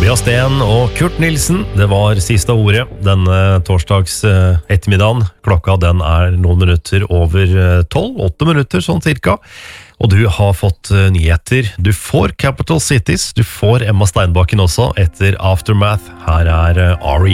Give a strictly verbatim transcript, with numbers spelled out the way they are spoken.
Maria Sten og Kurt Nilsen, det var siste ordet denne torsdags eh, ettermiddagen. Klokka den er noen minutter over tolv, åtte minutter sånn cirka. Og du har fått eh, nyheter. Du får Capital Cities, du får Emma Steinbakken også etter Aftermath. Her er eh, R E